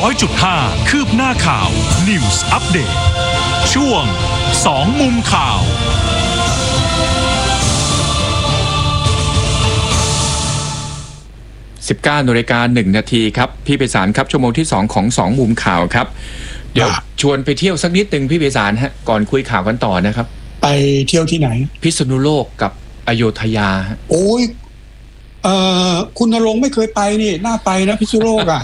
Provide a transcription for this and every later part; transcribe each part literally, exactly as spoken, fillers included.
ร้อยจุดห้า คืบหน้าข่าว News Update ช่วงสองมุมข่าวสิบเก้านาฬิกาหนึ่งนาทีครับพี่ไพศาลครับชั่วโมงที่สองของสองมุมข่าวครับเดี๋ยวชวนไปเที่ยวสักนิดนึงพี่ไพศาลฮะก่อนคุยข่าวกันต่อนะครับไปเที่ยวที่ไหนพิษณุโลกกับอโยธยาโอ้ยเอ่อคุณณรงค์ไม่เคยไปนี่น่าไปนะพิษณุโลกอ่ะ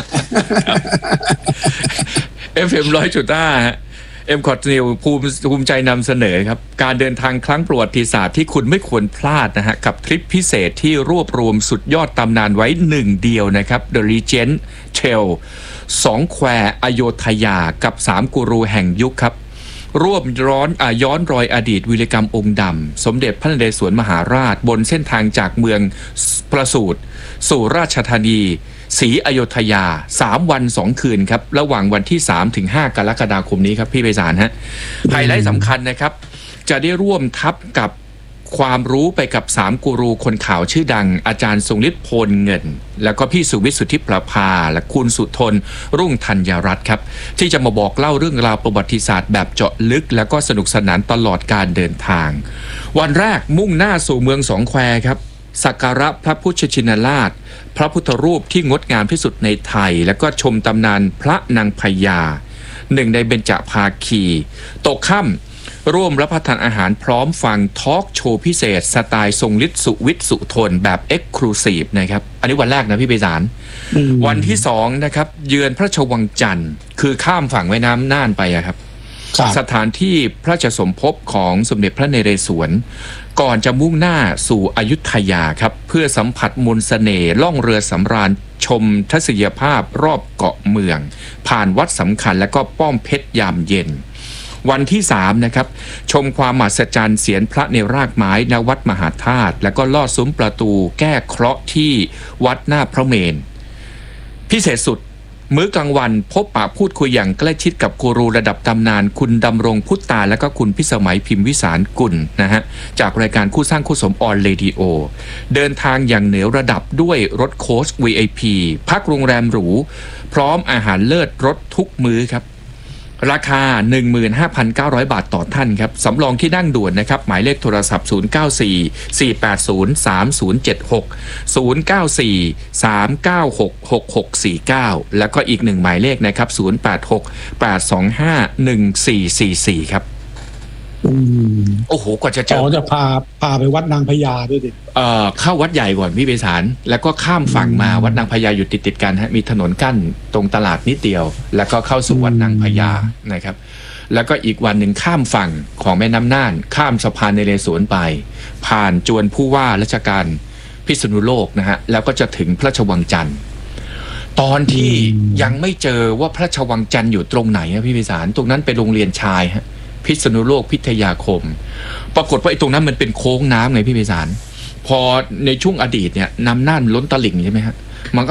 เอฟ เอ็ม ร้อยจุดห้าเอ็มคอร์ดนิวภูมิภูมิใจนำเสนอครับการเดินทางครั้งประวัติศาสตร์ที่คุณไม่ควรพลาดนะฮะกับทริปพิเศษที่รวบรวมสุดยอดตำนานไว้หนึ่งเดียวนะครับ The Regent Trail สองแควอโยธยากับสามกูรูแห่งยุคครับร่วมร้อนอ่ะย้อนรอยอดีตวีรกรรมองค์ดำสมเด็จพระนเรศวรมหาราชบนเส้นทางจากเมืองประสูติสู่ราชธานีศรีอโยธยาสามวันสองคืนครับระหว่างวันที่สามถึงห้ากรกฎาคมนี้ครับพี่ไพศาลฮะไฮไลท์สำคัญนะครับจะได้ร่วมทัพกับความรู้ไปกับสามกูรูคนข่าวชื่อดังอาจารย์ทรงฤทธิ์โพลเงินแล้วก็พี่สุวิทย์สุทธิประภาและคุณสุทนรุ่งธัญรัตน์ครับที่จะมาบอกเล่าเรื่องราวประวัติศาสตร์แบบเจาะลึกแล้วก็สนุกสนานตลอดการเดินทางวันแรกมุ่งหน้าสู่เมืองสองแควครับสักการะพระพุทธชินราชพระพุทธรูปที่งดงามที่สุดในไทยแล้วก็ชมตำนานพระนางพญาหนึ่งในเบญจภาคีตกค่ำร่วมรับประทานอาหารพร้อมฟังทอล์กโชว์พิเศษสไตล์ทรงฤทธิ์สุวิทย์สุทนแบบเอ็กซ์คลูซีฟนะครับอันนี้วันแรกนะพี่ไพศาลวันที่สองนะครับเยือนพระราชวังจันทร์คือข้ามฝั่งแม่น้ำน่านไปอะครับสถานที่พระราชสมภพของสมเด็จพระนเรศวรก่อนจะมุ่งหน้าสู่อยุธยาครับเพื่อสัมผัสมนต์เสน่ห์ล่องเรือสำราญชมทัศนียภาพรอบเกาะเมืองผ่านวัดสำคัญและก็ป้อมเพชรยามเย็นวันที่สามนะครับชมความมหัศจรรย์เสียนพระในรากไม้ณวัดมหาธาตุแล้วก็ลอดซุ้มประตูแก้เคราะห์ที่วัดหน้าพระเมรุพิเศษสุดมื้อกลางวันพบปะพูดคุยอย่างใกล้ชิดกับกูรูระดับตำนานคุณดำรงพุทธาและก็คุณพิสมัยพิมพ์วิสารกุลนะฮะจากรายการคู่สร้างคู่สมออนเรดิโอเดินทางอย่างเหนือระดับด้วยรถโค้ช วี ไอ พี พักโรงแรมหรูพร้อมอาหารเลิศรสทุกมื้อครับราคา หนึ่งหมื่นห้าพันเก้าร้อย บาทต่อท่านครับสำรองที่นั่งด่วนนะครับหมายเลขโทรศัพท์ศูนย์ เก้า สี่ สี่ แปด ศูนย์ สาม ศูนย์ เจ็ด หก ศูนย์ เก้า สี่ สาม เก้า หก หก หก สี่ เก้าแล้วก็อีกหนึ่งหมายเลขนะครับศูนย์ แปด หก แปด สอง ห้า หนึ่ง สี่ สี่ สี่ครับโอ้โหกว่าจะเจออ๋อจะพาพาไปวัดนางพญาด้วยดิเอ่อเข้าวัดใหญ่ก่อนพี่ไพศาลแล้วก็ข้ามฝั่งมาวัดนางพญาอยู่ติดติดกันฮะมีถนนกั้นตรงตลาดนิดเดียวแล้วก็เข้าสู่วัดนางพญานะครับแล้วก็อีกวันหนึ่งข้ามฝั่งของแม่น้ำน่านข้ามสะพานนเรศวรไปผ่านจวนผู้ว่าราชการพิษณุโลกนะฮะแล้วก็จะถึงพระราชวังจันทร์ตอนที่ยังไม่เจอว่าพระราชวังจันทร์อยู่ตรงไหนนะพี่ไพศาลตรงนั้นเป็นโรงเรียนชายฮะพิษณุโลกพิทยาคมปรากฏว่าไอ้ตรงนั้นมันเป็นโค้งน้ำไงพี่ไพศาลพอในช่วงอดีตเนี่ยน้ำน่านล้นตลิ่งใช่ไหมฮะมันก็